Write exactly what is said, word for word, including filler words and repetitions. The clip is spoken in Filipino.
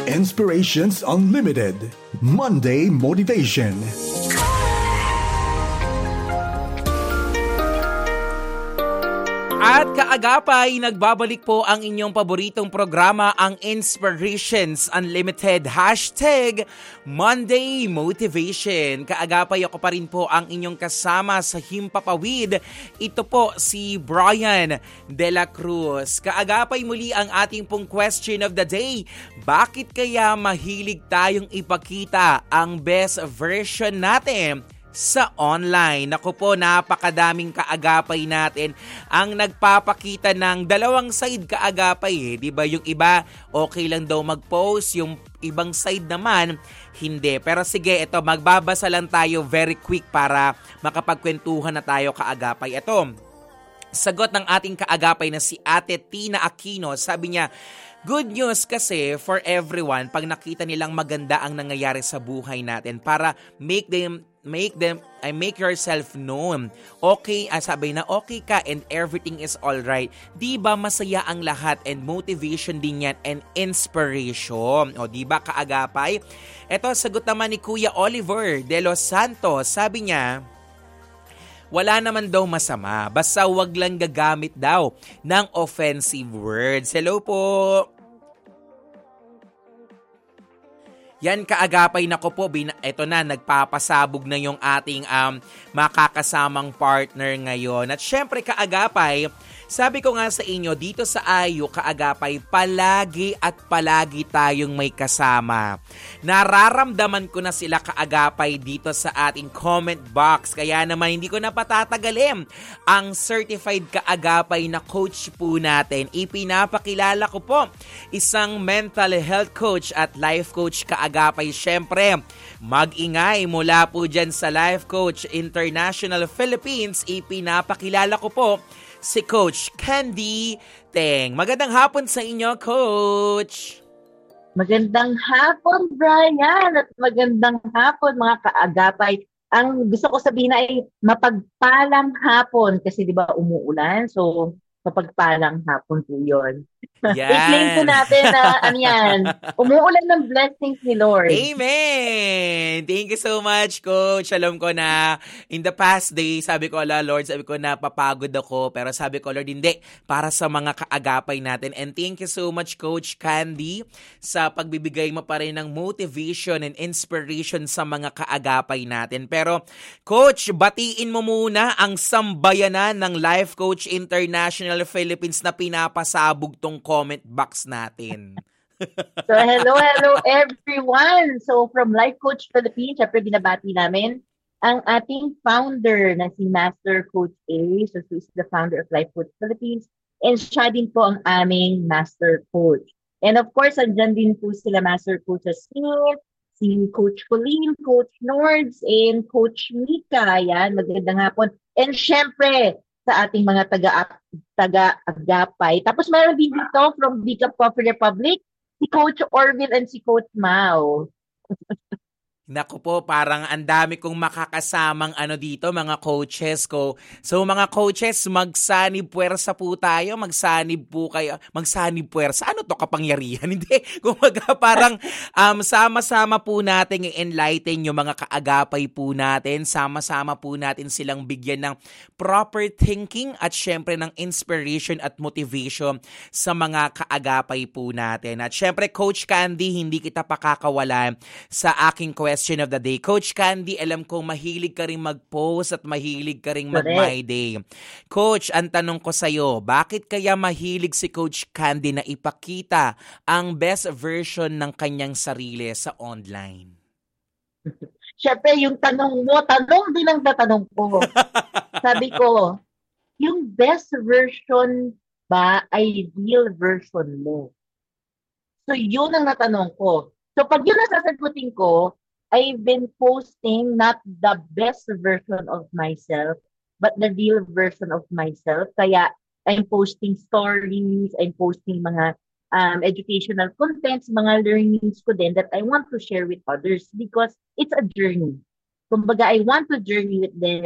Inspirations Unlimited Monday Motivation. At kaagapay, nagbabalik po ang inyong paboritong programa, ang Inspirations Unlimited, hashtag Monday Motivation. Kaagapay, ako pa rin po ang inyong kasama sa Himpapawid. Ito po si Brian De La Cruz. Kaagapay, muli ang ating pong question of the day. Bakit kaya mahilig tayong ipakita ang best version natin sa online? Naku po, napakadaming kaagapay natin ang nagpapakita ng dalawang side kaagapay eh. Diba yung iba okay lang daw mag-post, yung ibang side naman hindi. Pero sige, ito, magbabasa lang tayo very quick para makapagkwentuhan na tayo kaagapay. Ito, sagot ng ating kaagapay na si Ate Tina Aquino. Sabi niya, good news kasi for everyone pag nakita nilang maganda ang nangyayari sa buhay natin para make them make them I make yourself known. Okay, ah, sabi na okay ka and everything is all right. Di ba masaya ang lahat and motivation din yan and inspiration. O di ba kaagapay? Ito sagot naman ni Kuya Oliver De Los Santos. Sabi niya, wala naman daw masama, basta wag lang gagamit daw ng offensive words. Hello po! Yan kaagapay, nako po, bin- eto na, nagpapasabog na yung ating um, makakasamang partner ngayon. At syempre kaagapay, sabi ko nga sa inyo, dito sa Ayu, kaagapay, palagi at palagi tayong may kasama. Nararamdaman ko na sila kaagapay dito sa ating comment box. Kaya naman hindi ko na patatagalin ang certified kaagapay na coach po natin. Ipinapakilala ko po isang mental health coach at life coach kaagapay. Syempre, mag-ingay mula po dyan sa Life Coach International Philippines. Ipinapakilala ko po si Coach Candy Teng. Magandang hapon sa inyo, Coach! Magandang hapon, Brian! At magandang hapon, mga kaagapay. Ang gusto ko sabihin ay mapagpalang hapon kasi di ba umuulan? So, mapagpalang hapon po yun. Yan. I-claim po natin na ano yan, umuulan ng blessings ni Lord. Amen! Thank you so much, Coach. Alam ko na in the past day, sabi ko, ala Lord, sabi ko na papagod ako. Pero sabi ko, Lord, hindi. Para sa mga kaagapay natin. And thank you so much, Coach Candy, sa pagbibigay mo pa rin ng motivation and inspiration sa mga kaagapay natin. Pero, Coach, batiin mo muna ang sambayanan ng Life Coach International Philippines na pinapasabog tong comment box natin. So, hello, hello everyone! So, from Life Coach Philippines, syempre binabati namin ang ating founder na si Master Coach A. So, she is the founder of Life Coach Philippines. And siya din po ang aming Master Coach. And of course, andyan din po sila Master Coach Smith, si Coach Colleen, Coach Nords, and Coach Mika. Yan, magandang hapon. And syempre, sa ating mga taga taga-agapay. Tapos meron din dito from Bicap Coffee Republic, si Coach Orville and si Coach Mau. Naku po, parang ang dami kong makakasamang ano dito, mga coaches ko. So mga coaches, magsanib puwersa po tayo, magsanib po kayo, magsanib puwersa. Ano to, kapangyarihan? Hindi, kumaga parang um, sama-sama po natin i-enlighten yung mga kaagapay po natin, sama-sama po natin silang bigyan ng proper thinking at syempre ng inspiration at motivation sa mga kaagapay po natin. At syempre, Coach Candy, hindi kita pakakawalan sa aking question question of the day. Coach Candy, alam kong mahilig ka rin mag-post at mahilig ka rin mag-my day. Coach, ang tanong ko sa'yo, bakit kaya mahilig si Coach Candy na ipakita ang best version ng kanyang sarili sa online? Siyempre, yung tanong mo, tanong din ang tatanong ko. Sabi ko, yung best version ba ay real version mo? So, yun ang natanong ko. So, pag yun ang sasagutin ko, I've been posting not the best version of myself, but the real version of myself. Kaya, I'm posting stories, I'm posting mga um, educational contents, mga learnings ko din that I want to share with others because it's a journey. Kumbaga, I want to journey with them